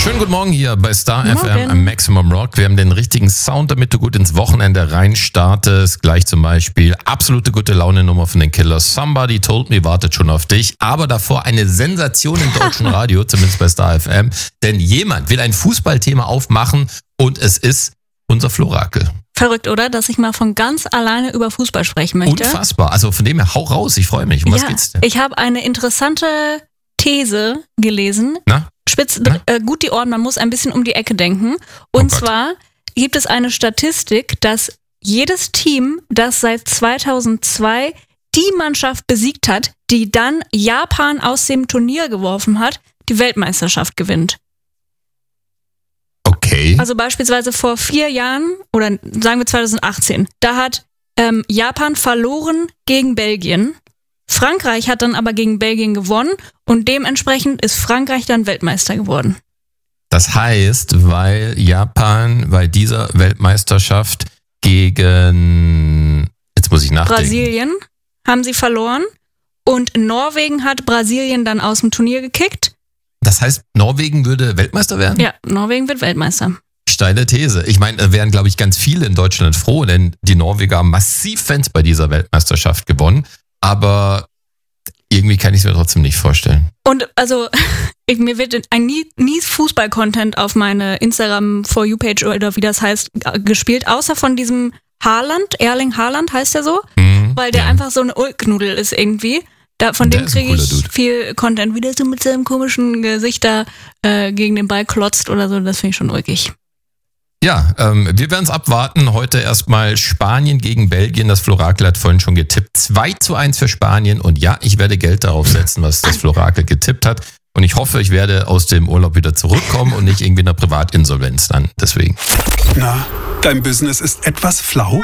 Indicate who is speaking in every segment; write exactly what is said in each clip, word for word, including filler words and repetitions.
Speaker 1: Schönen guten Morgen hier bei Star
Speaker 2: Morgen.
Speaker 1: F M am Maximum Rock. Wir haben den richtigen Sound, damit du gut ins Wochenende reinstartest. Gleich zum Beispiel absolute gute Laune-Nummer von den Killers. Somebody Told Me wartet schon auf dich. Aber davor eine Sensation im deutschen Radio, zumindest bei Star F M. Denn jemand will ein Fußballthema aufmachen und es ist unser Florakel.
Speaker 2: Verrückt, oder? Dass ich mal von ganz alleine über Fußball sprechen möchte.
Speaker 1: Unfassbar. Also von dem her, hau raus, ich freue mich. Um was
Speaker 2: ja,
Speaker 1: geht's denn?
Speaker 2: Ich habe eine interessante These gelesen.
Speaker 1: Na?
Speaker 2: Spitz,
Speaker 1: Na?
Speaker 2: äh, gut die Ohren, man muss ein bisschen um die Ecke denken. Und
Speaker 1: Oh Gott.
Speaker 2: zwar gibt es eine Statistik, dass jedes Team, das seit zweitausendzwei die Mannschaft besiegt hat, die dann Japan aus dem Turnier geworfen hat, die Weltmeisterschaft gewinnt.
Speaker 1: Okay.
Speaker 2: Also beispielsweise vor vier Jahren oder sagen wir zweitausendachtzehn, da hat ähm, Japan verloren gegen Belgien. Frankreich hat dann aber gegen Belgien gewonnen und dementsprechend ist Frankreich dann Weltmeister geworden.
Speaker 1: Das heißt, weil Japan bei dieser Weltmeisterschaft gegen, jetzt muss ich nachdenken.
Speaker 2: Brasilien haben sie verloren und Norwegen hat Brasilien dann aus dem Turnier gekickt.
Speaker 1: Das heißt, Norwegen würde Weltmeister werden?
Speaker 2: Ja, Norwegen wird Weltmeister.
Speaker 1: Steile These. Ich meine, da wären, glaube ich, ganz viele in Deutschland froh, denn die Norweger haben massiv Fans bei dieser Weltmeisterschaft gewonnen. Aber irgendwie kann ich es mir trotzdem nicht vorstellen.
Speaker 2: Und also, ich, mir wird ein nie, nie Fußball-Content auf meine Instagram-For You-Page oder wie das heißt, gespielt, außer von diesem Haaland, Erling Haaland heißt er so,
Speaker 1: Mhm.
Speaker 2: weil der
Speaker 1: Ja.
Speaker 2: einfach so eine Ulknudel ist irgendwie. Da, von
Speaker 1: Der
Speaker 2: dem
Speaker 1: ist ein
Speaker 2: kriege ich
Speaker 1: cooler Dude.
Speaker 2: viel Content, wie der so mit seinem komischen Gesicht da äh, gegen den Ball klotzt oder so, das finde ich schon ulkig.
Speaker 1: Ja, ähm, wir werden es abwarten. Heute erstmal Spanien gegen Belgien. Das Florakel hat vorhin schon getippt. zwei zu eins für Spanien. Und ja, ich werde Geld darauf setzen, was das Florakel getippt hat. Und ich hoffe, ich werde aus dem Urlaub wieder zurückkommen und nicht irgendwie in einer Privatinsolvenz dann. Deswegen.
Speaker 3: Na, dein Business ist etwas flau?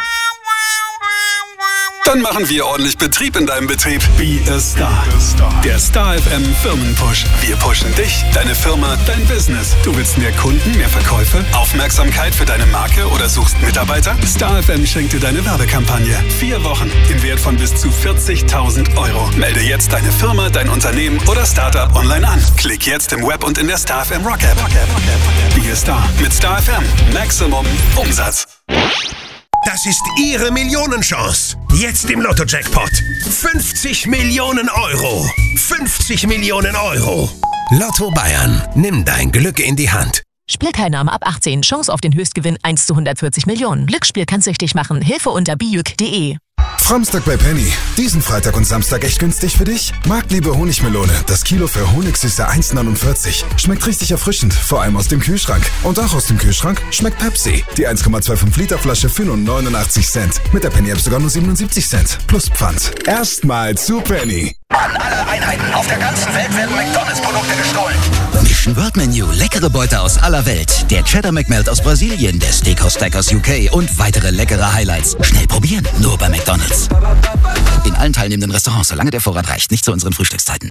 Speaker 3: Dann machen wir ordentlich Betrieb in deinem Betrieb. Be a Star. Der Star F M Firmenpush. Wir pushen dich, deine Firma, dein Business. Du willst mehr Kunden, mehr Verkäufe, Aufmerksamkeit für deine Marke oder suchst Mitarbeiter? Star F M schenkt dir deine Werbekampagne. Vier Wochen im Wert von bis zu vierzigtausend Euro. Melde jetzt deine Firma, dein Unternehmen oder Startup online an. Klick jetzt im Web und in der Star F M Rock App. Be a Star mit Star F M. Maximum Umsatz.
Speaker 4: Das ist Ihre Millionenchance. Jetzt im Lotto-Jackpot. fünfzig Millionen Euro. fünfzig Millionen Euro. Lotto Bayern. Nimm dein Glück in die Hand.
Speaker 5: Spielteilnahme ab achtzehn. Chance auf den Höchstgewinn eins zu hundertvierzig Millionen. Glücksspiel kann süchtig machen. Hilfe unter bijuk punkt de.
Speaker 6: Framstag bei Penny. Diesen Freitag und Samstag echt günstig für dich? Marktliebe Honigmelone. Das Kilo für Honigsüße eins neunundvierzig. Schmeckt richtig erfrischend, vor allem aus dem Kühlschrank. Und auch aus dem Kühlschrank schmeckt Pepsi. Die eins Komma fünfundzwanzig Liter Flasche für nur neunundachtzig Cent. Mit der Penny App sogar nur siebenundsiebzig Cent. Plus Pfand. Erstmal zu Penny.
Speaker 7: An alle Einheiten auf der ganzen Welt werden McDonalds-Produkte gestohlen.
Speaker 8: Mission World Menu, leckere Beute aus aller Welt. Der Cheddar McMelt aus Brasilien, der Steakhouse Stack aus U K und weitere leckere Highlights. Schnell probieren, nur bei McDonalds. In allen teilnehmenden Restaurants, solange der Vorrat reicht, nicht zu unseren Frühstückszeiten.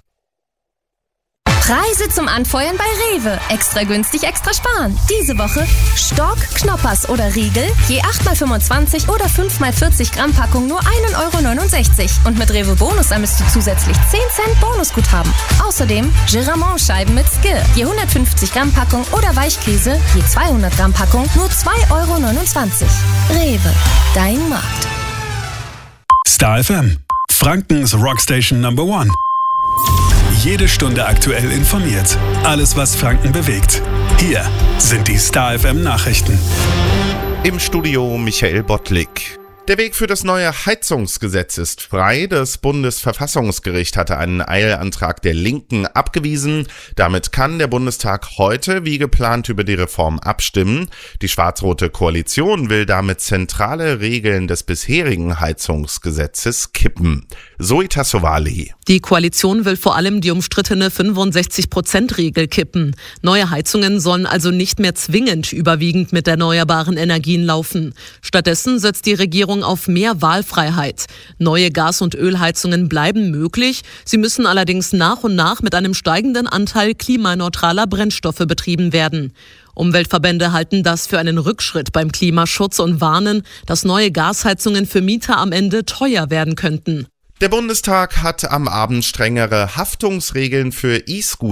Speaker 9: Preise zum Anfeuern bei Rewe. Extra günstig, extra sparen. Diese Woche Stork, Knoppers oder Riegel, je acht mal fünfundzwanzig oder fünf mal vierzig Gramm Packung nur ein Euro neunundsechzig. Und mit Rewe Bonus ermisst du zusätzlich zehn Cent Bonusguthaben. Außerdem Giramont-Scheiben mit Skill, je hundertfünfzig Gramm Packung oder Weichkäse, je zweihundert Gramm Packung nur zwei Euro neunundzwanzig. Rewe, dein Markt.
Speaker 3: Star F M. Frankens Rockstation Number One. Jede Stunde aktuell informiert. Alles, was Franken bewegt. Hier sind die Star F M Nachrichten.
Speaker 10: Im Studio Michael Bottlik. Der Weg für das neue Heizungsgesetz ist frei. Das Bundesverfassungsgericht hatte einen Eilantrag der Linken abgewiesen. Damit kann der Bundestag heute wie geplant über die Reform abstimmen. Die schwarz-rote Koalition will damit zentrale Regeln des bisherigen Heizungsgesetzes kippen. Zoe Tassovali.
Speaker 11: Die Koalition will vor allem die umstrittene fünfundsechzig Prozent Regel kippen. Neue Heizungen sollen also nicht mehr zwingend überwiegend mit erneuerbaren Energien laufen. Stattdessen setzt die Regierung auf mehr Wahlfreiheit. Neue Gas- und Ölheizungen bleiben möglich. Sie müssen allerdings nach und nach mit einem steigenden Anteil klimaneutraler Brennstoffe betrieben werden. Umweltverbände halten das für einen Rückschritt beim Klimaschutz und warnen, dass neue Gasheizungen für Mieter am Ende teuer werden könnten.
Speaker 10: Der Bundestag hat am Abend strengere Haftungsregeln für E-Scooter